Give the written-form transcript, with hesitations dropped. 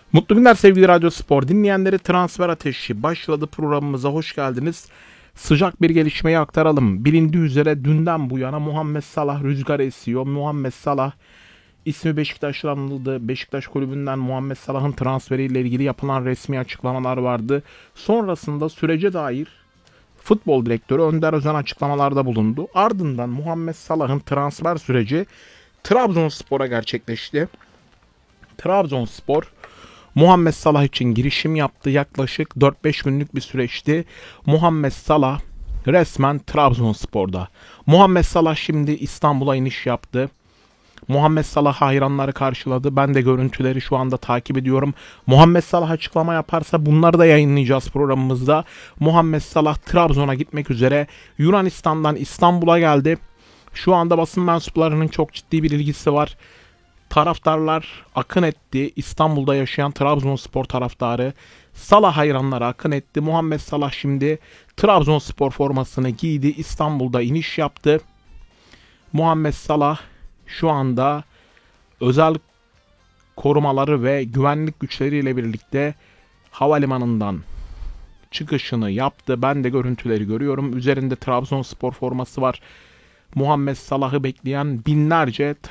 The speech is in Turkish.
Mutlu günler sevgili Radyo Spor dinleyenleri, transfer ateşi başladı, programımıza hoş geldiniz. Sıcak bir gelişmeyi aktaralım. Bilindiği üzere dünden bu yana Muhammed Salah rüzgar esiyor. Muhammed Salah ismi Beşiktaş'la anıldı. Beşiktaş kulübünden Muhammed Salah'ın transferiyle ilgili yapılan resmi açıklamalar vardı. Sonrasında sürece dair futbol direktörü Önder Özen açıklamalarda bulundu. Ardından Muhammed Salah'ın transfer süreci Trabzonspor'a gerçekleşti. Trabzonspor Muhammed Salah için girişim yaptı. Yaklaşık 4-5 günlük bir süreçti. Muhammed Salah resmen Trabzonspor'da. Muhammed Salah şimdi İstanbul'a iniş yaptı. Muhammed Salah hayranları karşıladı. Ben de görüntüleri şu anda takip ediyorum. Muhammed Salah açıklama yaparsa bunları da yayınlayacağız programımızda. Muhammed Salah Trabzon'a gitmek üzere Yunanistan'dan İstanbul'a geldi. Şu anda basın mensuplarının çok ciddi bir ilgisi var. Taraftarlar akın etti. İstanbul'da yaşayan Trabzonspor taraftarı, Salah hayranları akın etti. Muhammed Salah şimdi Trabzonspor formasını giydi. İstanbul'da iniş yaptı. Muhammed Salah şu anda özel korumaları ve güvenlik güçleriyle birlikte havalimanından çıkışını yaptı. Ben de görüntüleri görüyorum. Üzerinde Trabzonspor forması var. Muhammed Salah'ı bekleyen binlerce